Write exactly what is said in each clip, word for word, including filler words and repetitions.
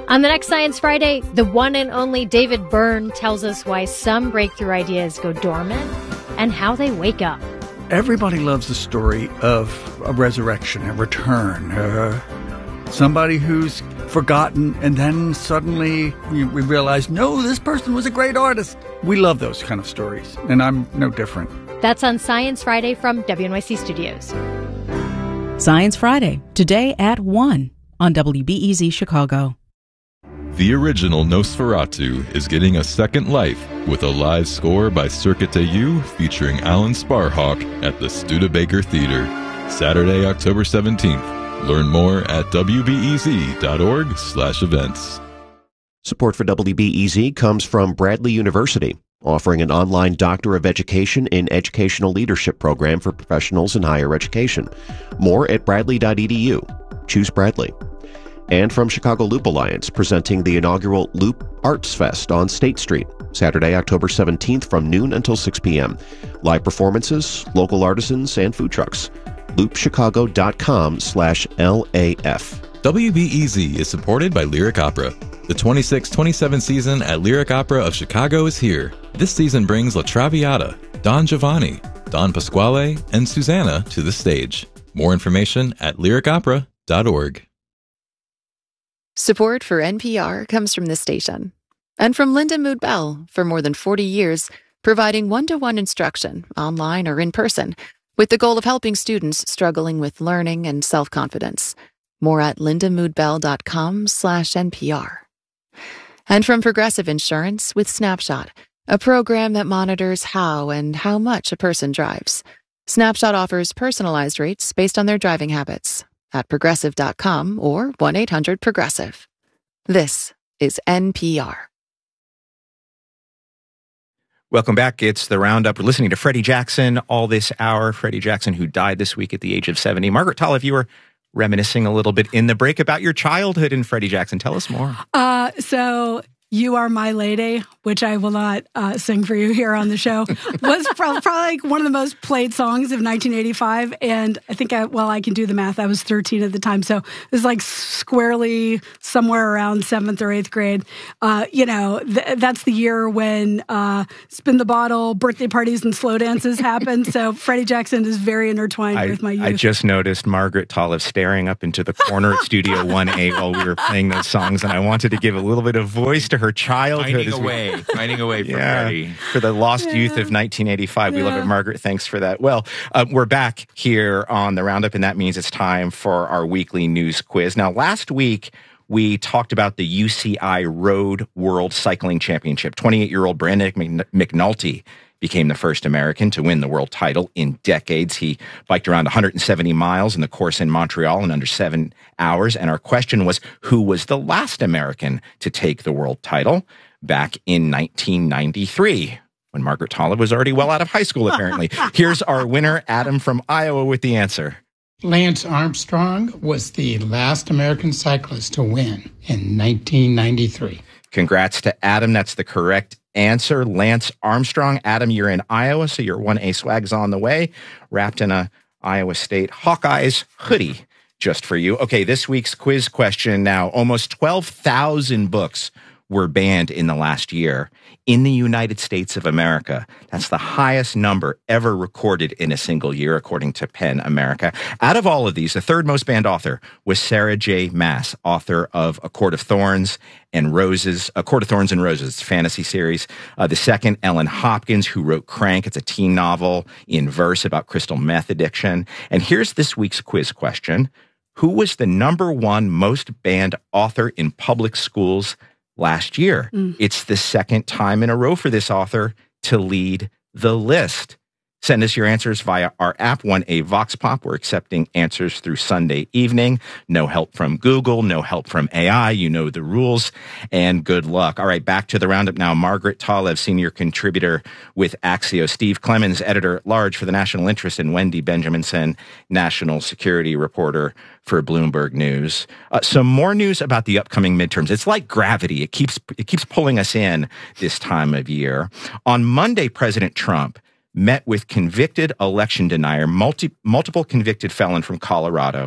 On the next Science Friday, the one and only David Byrne tells us why some breakthrough ideas go dormant and how they wake up. Everybody loves the story of a resurrection, a return, uh, somebody who's forgotten, and then suddenly we, we realize, no, this person was a great artist. We love those kind of stories, and I'm no different. That's on Science Friday from W N Y C Studios. Science Friday, today at one on W B E Z Chicago. The original Nosferatu is getting a second life with a live score by Circuit de You featuring Alan Sparhawk at the Studebaker Theater, Saturday, October seventeenth. Learn more at W B E Z dot org slash events. Support for W B E Z comes from Bradley University, offering an online Doctor of Education in Educational Leadership program for professionals in higher education. More at bradley dot e d u. Choose Bradley. And from Chicago Loop Alliance, presenting the inaugural Loop Arts Fest on State Street, Saturday, October seventeenth from noon until six p.m. Live performances, local artisans, and food trucks. loop chicago dot com slash L A F. W B E Z is supported by Lyric Opera. The twenty-six twenty-seven season at Lyric Opera of Chicago is here. This season brings La Traviata, Don Giovanni, Don Pasquale, and Susanna to the stage. More information at lyric opera dot org. Support for N P R comes from this station and from Linda Mood Bell for more than forty years, providing one-to-one instruction, online or in person, with the goal of helping students struggling with learning and self-confidence. More at linda mood bell dot com slash N P R. And from Progressive Insurance with Snapshot, a program that monitors how and how much a person drives. Snapshot offers personalized rates based on their driving habits at progressive dot com or one eight hundred progressive. This is N P R. Welcome back. It's The Roundup. We're listening to Freddie Jackson all this hour. Freddie Jackson, who died this week at the age of seventy. Margaret Tolliver, you were reminiscing a little bit in the break about your childhood in Freddie Jackson. Tell us more. Uh, so... You Are My Lady, which I will not uh, sing for you here on the show, was pro- probably like one of the most played songs of nineteen eighty-five. And I think, I, well, I can do the math. I was thirteen at the time. So it was like squarely somewhere around seventh or eighth grade. Uh, you know, th- that's the year when uh, Spin the Bottle, birthday parties, and slow dances happened. So Freddie Jackson is very intertwined I, with my youth. I just noticed Margaret Tolliver staring up into the corner at Studio one A while we were playing those songs. And I wanted to give a little bit of voice to her childhood. Finding away, we, finding away from yeah, Freddie. For the lost yeah. youth of nineteen eighty-five. We yeah. love it, Margaret. Thanks for that. Well, uh, we're back here on The Roundup, and that means it's time for our weekly news quiz. Now, last week, we talked about the U C I Road World Cycling Championship. twenty-eight-year-old Brandon McNulty became the first American to win the world title in decades. He biked around one hundred seventy miles in the course in Montreal in under seven hours. And our question was, who was the last American to take the world title back in nineteen ninety-three, when Margaret Tolliver was already well out of high school, apparently. Here's our winner, Adam from Iowa, with the answer. Lance Armstrong was the last American cyclist to win in nineteen ninety-three. Congrats to Adam. That's the correct answer. Lance Armstrong. Adam, you're in Iowa, so your one A swag's on the way, wrapped in a Iowa State Hawkeyes hoodie just for you. Okay, this week's quiz question now. Almost twelve thousand books were banned in the last year in the United States of America. That's the highest number ever recorded in a single year, according to PEN America. Out of all of these, the third most banned author was Sarah J. Maas, author of A Court of Thorns and Roses, A Court of Thorns and Roses, it's a fantasy series. Uh, the second, Ellen Hopkins, who wrote Crank. It's a teen novel in verse about crystal meth addiction. And here's this week's quiz question. Who was the number one most banned author in public schools last year? Mm. It's the second time in a row for this author to lead the list. Send us your answers via our app, one A Vox Pop. We're accepting answers through Sunday evening. No help from Google, no help from A I. You know the rules, and good luck. All right, back to the roundup now. Margaret Tolliver, senior contributor with Axios. Steve Clemens, editor-at-large for the National Interest, and Wendy Benjaminson, national security reporter for Bloomberg News. Uh, some more news about the upcoming midterms. It's like gravity. It keeps it keeps pulling us in this time of year. On Monday, President Trump met with convicted election denier, multi, multiple convicted felon from Colorado,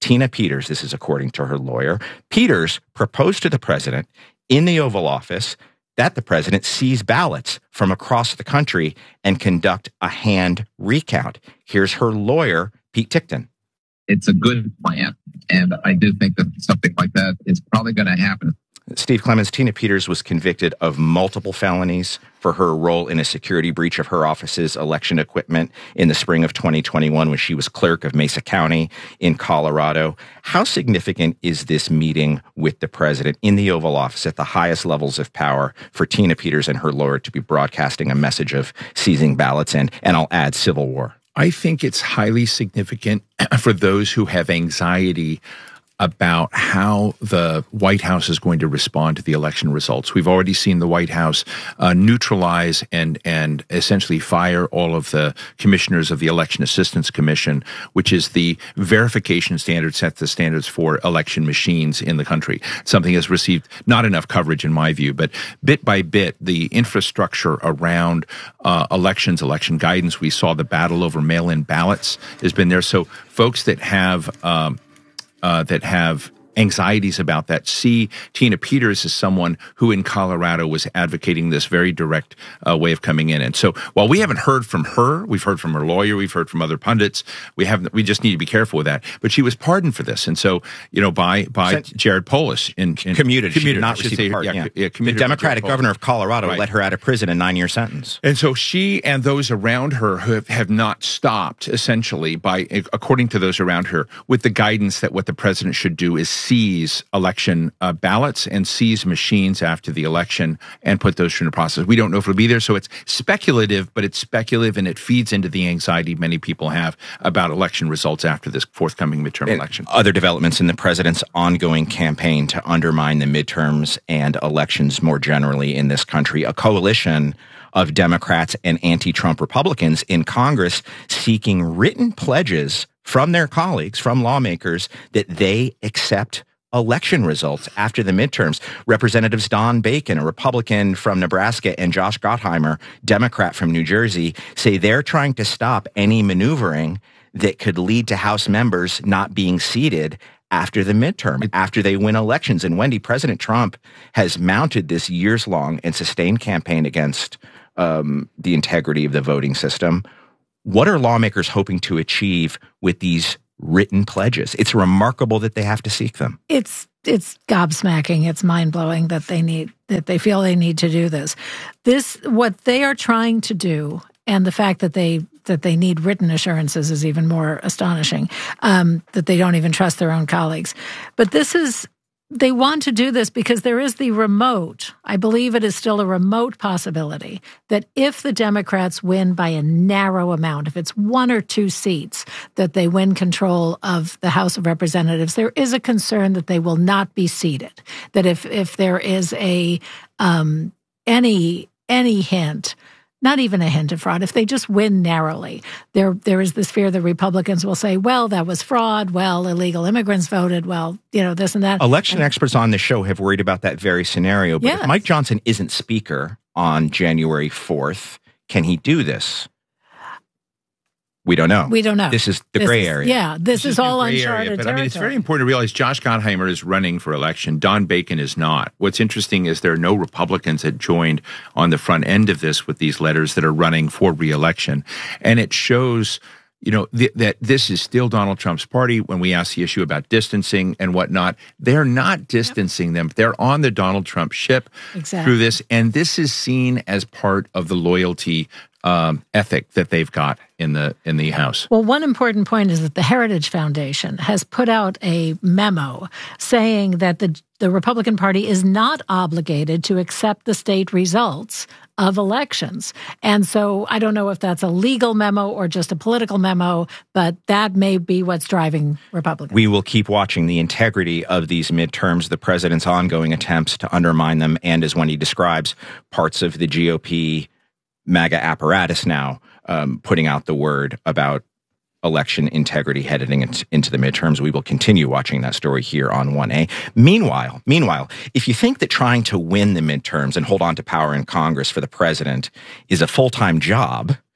Tina Peters, this is according to her lawyer, Peters proposed to the president in the Oval Office that the president seize ballots from across the country and conduct a hand recount. Here's her lawyer, Pete Tickton. It's a good plan, and I do think that something like that is probably going to happen. Steve Clemons, Tina Peters was convicted of multiple felonies for her role in a security breach of her office's election equipment in the spring of twenty twenty-one when she was clerk of Mesa County in Colorado. How significant is this meeting with the president in the Oval Office at the highest levels of power for Tina Peters and her lawyer to be broadcasting a message of seizing ballots and, and I'll add, civil war? I think it's highly significant for those who have anxiety about how the White House is going to respond to the election results. We've already seen the White House uh, neutralize and and essentially fire all of the commissioners of the Election Assistance Commission, which is the verification standard, sets the standards for election machines in the country. Something has received not enough coverage in my view, but bit by bit, the infrastructure around uh, elections, election guidance, we saw the battle over mail-in ballots has been there. So folks that have um, Uh, that have anxieties about that see Tina Peters as someone who in Colorado was advocating this very direct uh, way of coming in. And so while we haven't heard from her, we've heard from her lawyer, we've heard from other pundits, we haven't, we just need to be careful with that. But she was pardoned for this. And so, you know, by by Sent, Jared Polis in, in commuted, commuted, she did not receive a pardon. Yeah, yeah. Yeah, the Democratic governor of Colorado right. let her out of prison a nine-year sentence. And so she and those around her have, have not stopped, essentially, by according to those around her, with the guidance that what the president should do is seize election uh, ballots and seize machines after the election and put those through the process. We don't know if it'll be there, so it's speculative, but it's speculative and it feeds into the anxiety many people have about election results after this forthcoming midterm and election. Other developments in the president's ongoing campaign to undermine the midterms and elections more generally in this country. A coalition of Democrats and anti-Trump Republicans in Congress seeking written pledges from their colleagues, from lawmakers, that they accept election results after the midterms. Representatives Don Bacon, a Republican from Nebraska, and Josh Gottheimer, Democrat from New Jersey, say they're trying to stop any maneuvering that could lead to House members not being seated after the midterm, after they win elections. And Wendy, President Trump has mounted this years-long and sustained campaign against um, the integrity of the voting system. What are lawmakers hoping to achieve with these written pledges? It's remarkable that they have to seek them. It's it's gobsmacking. It's mind-blowing that they need that they feel they need to do this. This what they are trying to do, and the fact that they that they need written assurances is even more astonishing. Um, that they don't even trust their own colleagues. But this is they want to do this because there is the remote, I believe it is still a remote possibility, that if the Democrats win by a narrow amount, if it's one or two seats, that they win control of the House of Representatives, there is a concern that they will not be seated. That if if there is a um, any any hint, not even a hint of fraud, if they just win narrowly, there there is this fear that Republicans will say, well, that was fraud, well, illegal immigrants voted, well, you know, this and that. Election and, experts on the show have worried about that very scenario. But yes. if Mike Johnson isn't speaker on January fourth, can he do this? We don't know. We don't know. This is the this gray is, area. Yeah, this, this is, is all uncharted area, But territory. I mean, it's very important to realize Josh Gottheimer is running for election. Don Bacon is not. What's interesting is there are no Republicans that joined on the front end of this with these letters that are running for re-election. And it shows, you know, th- that this is still Donald Trump's party. When we ask the issue about distancing and whatnot, they're not distancing yep. them. They're on the Donald Trump ship exactly. through this. And this is seen as part of the loyalty Um, ethic that they've got in the in the House. Well, one important point is that the Heritage Foundation has put out a memo saying that the the Republican Party is not obligated to accept the state results of elections. And so I don't know if that's a legal memo or just a political memo, but that may be what's driving Republicans. We will keep watching the integrity of these midterms, the president's ongoing attempts to undermine them, and as Wendy describes, parts of the G O P MAGA apparatus now um, putting out the word about election integrity heading into the midterms. We will continue watching that story here on one A. Meanwhile, meanwhile, if you think that trying to win the midterms and hold on to power in Congress for the president is a full-time job,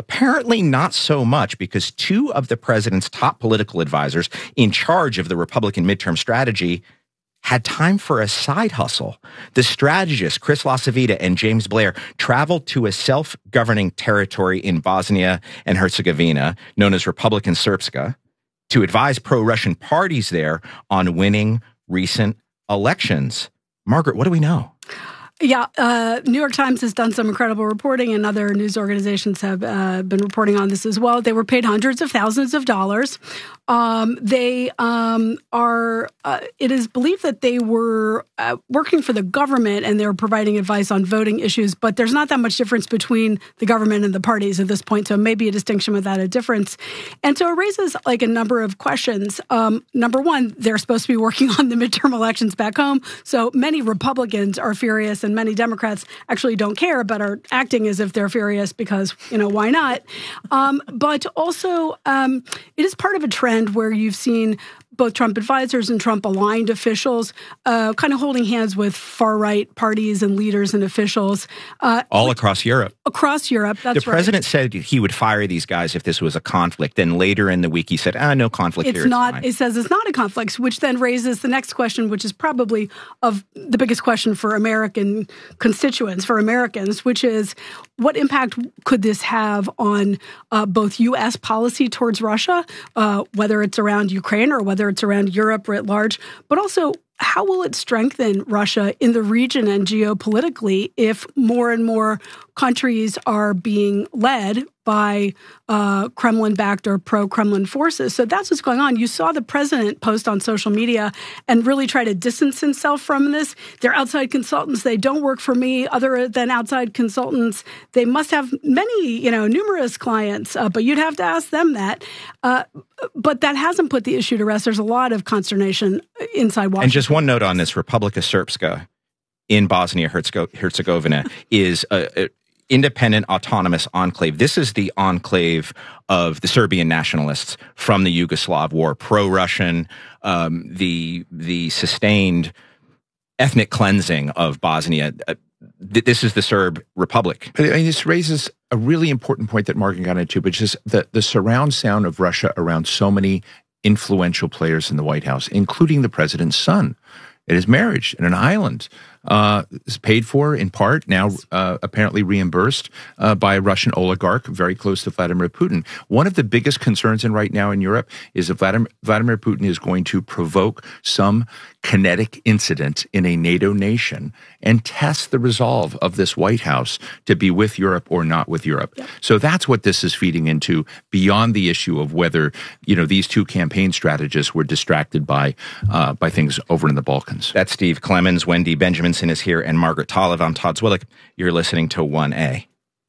Apparently not so much, because two of the president's top political advisors in charge of the Republican midterm strategy had time for a side hustle. The strategists, Chris LaCivita and James Blair, traveled to a self-governing territory in Bosnia and Herzegovina, known as Republican Srpska, to advise pro-Russian parties there on winning recent elections. Margaret, what do we know? Yeah, uh, New York Times has done some incredible reporting, and other news organizations have uh, been reporting on this as well. They were paid hundreds of thousands of dollars. Um, they um, are, uh, it is believed that they were uh, working for the government and they were providing advice on voting issues, but there's not that much difference between the government and the parties at this point, so maybe a distinction without a difference. And so it raises like a number of questions. Um, number one, they're supposed to be working on the midterm elections back home, so many Republicans are furious and many Democrats actually don't care but are acting as if they're furious because, you know, why not? Um, but also, um, it is part of a trend where you've seen both Trump advisors and Trump-aligned officials uh, kind of holding hands with far-right parties and leaders and officials. Uh, All across Europe. Across Europe, that's right. The president said he would fire these guys if this was a conflict. Then later in the week, he said, ah, no conflict it's here. Not, it's it says it's not a conflict, which then raises the next question, which is probably of the biggest question for American constituents, for Americans, which is what impact could this have on uh, both U S policy towards Russia, uh, whether it's around Ukraine or whether it's around Europe writ large, but also how will it strengthen Russia in the region and geopolitically if more and more countries are being led by uh, Kremlin-backed or pro-Kremlin forces? So that's what's going on. You saw the president post on social media and really try to distance himself from this. They're outside consultants. They don't work for me other than outside consultants. They must have many, you know, numerous clients, uh, but you'd have to ask them that. Uh, but that hasn't put the issue to rest. There's a lot of consternation inside Washington. And just one note on this, Republika Srpska in Bosnia-Herzegovina is a, a independent, autonomous enclave. This is the enclave of the Serbian nationalists from the Yugoslav war, pro-Russian, um, the the sustained ethnic cleansing of Bosnia. Uh, th- this is the Serb Republic. But I mean, this raises a really important point that Martin got into, which is the, the surround sound of Russia around so many influential players in the White House, including the president's son. It is marriage in an island. Uh, is paid for in part, now uh, apparently reimbursed uh, by a Russian oligarch very close to Vladimir Putin. One of the biggest concerns in right now in Europe is that Vladimir, Vladimir Putin is going to provoke some kinetic incident in a NATO nation and test the resolve of this White House to be with Europe or not with Europe. Yeah. So that's what this is feeding into, beyond the issue of whether, you know, these two campaign strategists were distracted by uh, by things over in the Balkans. That's Steve Clemons, Wendy Benjamin is here, and Margaret Talev. I'm Todd Zwillich. You're listening to one A.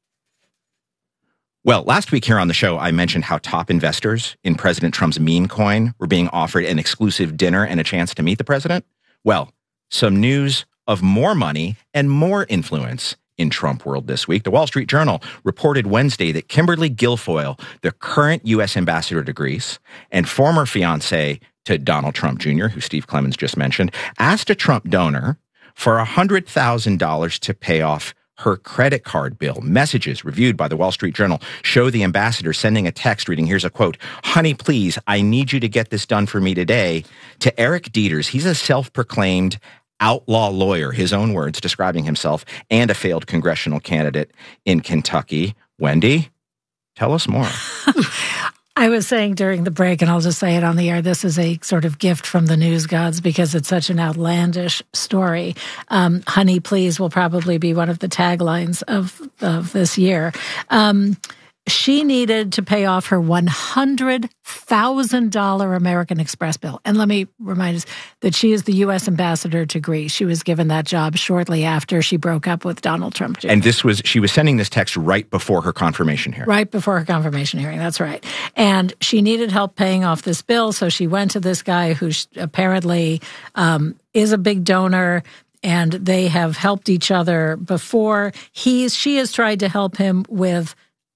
Well, last week here on the show, I mentioned how top investors in President Trump's meme coin were being offered an exclusive dinner and a chance to meet the president. Well, some news of more money and more influence in Trump world this week. The Wall Street Journal reported Wednesday that Kimberly Guilfoyle, the current U S ambassador to Greece and former fiancé to Donald Trump Junior, who Steve Clemons just mentioned, asked a Trump donor for one hundred thousand dollars to pay off her credit card bill. Messages reviewed by the Wall Street Journal show the ambassador sending a text reading, here's a quote, "Honey, please, I need you to get this done for me today," to Eric Dieters. He's a self-proclaimed outlaw lawyer, his own words, describing himself, and a failed congressional candidate in Kentucky. Wendy, tell us more. I was saying during the break, and I'll just say it on the air, this is a sort of gift from the news gods because it's such an outlandish story. Um, Honey, please will probably be one of the taglines of, of this year. Um, she needed to pay off her one hundred thousand dollars American Express bill. And let me remind us that she is the U S ambassador to Greece. She was given that job shortly after she broke up with Donald Trump Junior And this was, she was sending this text right before her confirmation hearing. Right before her confirmation hearing, that's right. And she needed help paying off this bill, so she went to this guy who apparently um, is a big donor, and they have helped each other before. He's, she has tried to help him with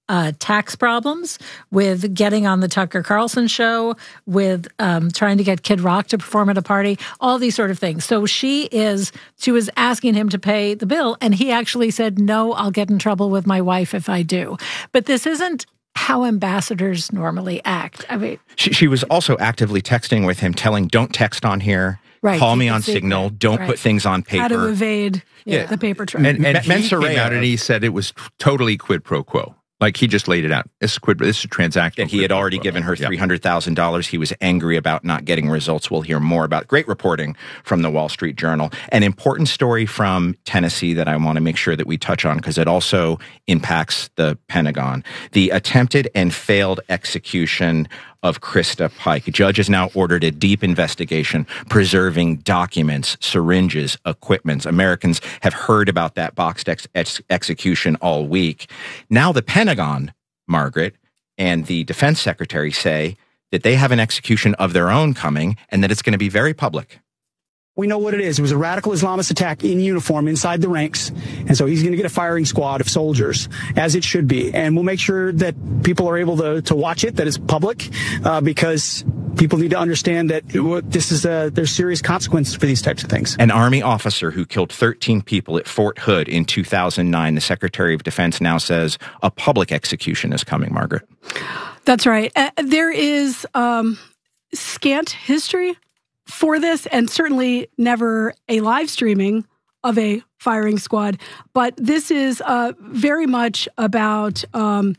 uh, tax problems, with getting on the Tucker Carlson show, with um, trying to get Kid Rock to perform at a party, all these sort of things. So she is, she was asking him to pay the bill, and he actually said, no, I'll get in trouble with my wife if I do. But this isn't how ambassadors normally act. I mean, she, she was also actively texting with him, telling, don't text on here. Right, call me on Signal. Don't right. put things on paper. How to evade yeah, yeah. the paper trail. And, and he Mansour came out and he said it was totally quid pro quo. Like he just laid it out. This is quid. This is transactional. That he had already given her three hundred thousand dollars. He was angry about not getting results. We'll hear more about. Great reporting from the Wall Street Journal. An important story from Tennessee that I want to make sure that we touch on because it also impacts the Pentagon. The attempted and failed execution of Krista Pike. A judge has now ordered a deep investigation preserving documents, syringes, equipment. Americans have heard about that boxed ex- ex- execution all week. Now the Pentagon, Margaret, and the defense secretary say that they have an execution of their own coming and that it's going to be very public. We know what it is. It was a radical Islamist attack in uniform inside the ranks. And so he's going to get a firing squad of soldiers, as it should be. And we'll make sure that people are able to, to watch it, that it's public, uh, because people need to understand that this is a, there's serious consequences for these types of things. An Army officer who killed thirteen people at Fort Hood in two thousand nine, the Secretary of Defense now says a public execution is coming, Margaret. That's right. Uh, there is um, scant history for this, and certainly never a live streaming of a firing squad. But this is uh, very much about um,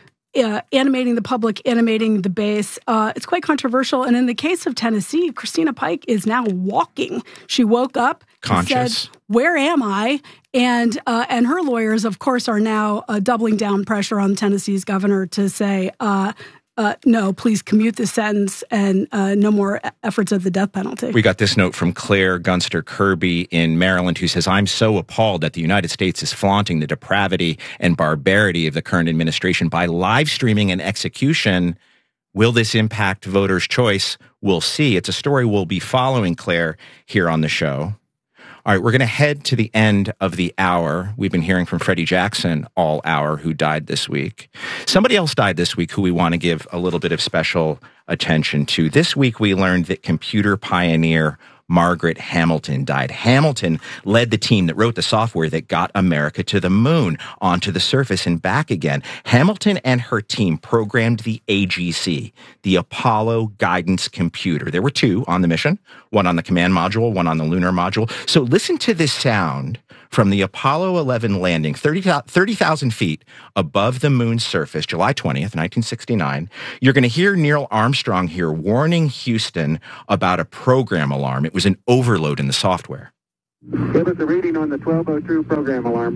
uh, animating the public, animating the base. Uh, it's quite controversial. And in the case of Tennessee, Christina Pike is now walking. She woke up, conscious. Said, where am I? And uh, and her lawyers, of course, are now uh, doubling down pressure on Tennessee's governor to say, uh, Uh, no, please commute the sentence and uh, no more efforts of the death penalty. We got this note from Claire Gunster Kirby in Maryland who says, I'm so appalled that the United States is flaunting the depravity and barbarity of the current administration by live streaming an execution. Will this impact voters' choice? We'll see. It's a story we'll be following, Claire, here on the show. All right, we're going to head to the end of the hour. We've been hearing from Freddie Jackson all hour, who died this week. Somebody else died this week who we want to give a little bit of special attention to. This week, we learned that computer pioneer Margaret Hamilton died. Hamilton led the team that wrote the software that got America to the moon, onto the surface and back again. Hamilton and her team programmed the A G C, the Apollo Guidance Computer. There were two on the mission, one on the command module, one on the lunar module. So listen to this sound from the Apollo eleven landing, thirty thousand feet above the moon's surface, July twentieth, nineteen sixty-nine. You're going to hear Neil Armstrong here warning Houston about a program alarm. It was an overload in the software. Give us a reading on the twelve oh two program alarm.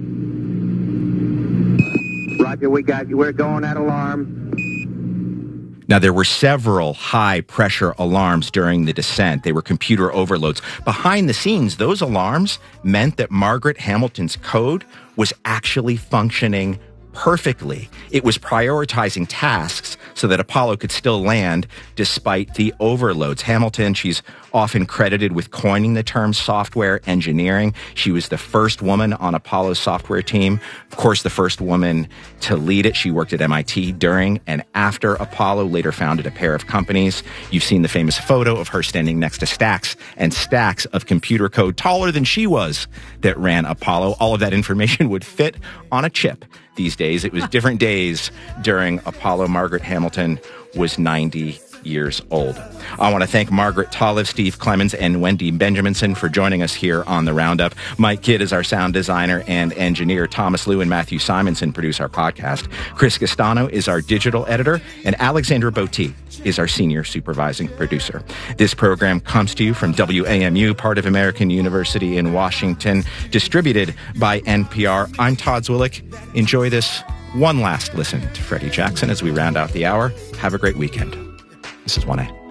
Roger, we got you. We're going at alarm. Now, there were several high-pressure alarms during the descent. They were computer overloads. Behind the scenes, those alarms meant that Margaret Hamilton's code was actually functioning perfectly. It was prioritizing tasks so that Apollo could still land despite the overloads. Hamilton, she's often credited with coining the term software engineering. She was the first woman on Apollo's software team. Of course, the first woman to lead it. She worked at M I T during and after Apollo, later founded a pair of companies. You've seen the famous photo of her standing next to stacks and stacks of computer code taller than she was that ran Apollo. All of that information would fit on a chip. These days, it was different days during Apollo. Margaret Hamilton was ninety years old. I want to thank Margaret Tolive, Steve Clemens, and Wendy Benjaminson for joining us here on The Roundup. Mike Kidd is our sound designer and engineer. Thomas Liu and Matthew Simonson produce our podcast. Chris Castano is our digital editor, and Alexandra Botti is our senior supervising producer. This program comes to you from W A M U, part of American University in Washington, distributed by N P R. I'm Todd Zwillich. Enjoy this one last listen to Freddie Jackson as we round out the hour. Have a great weekend. This is one A.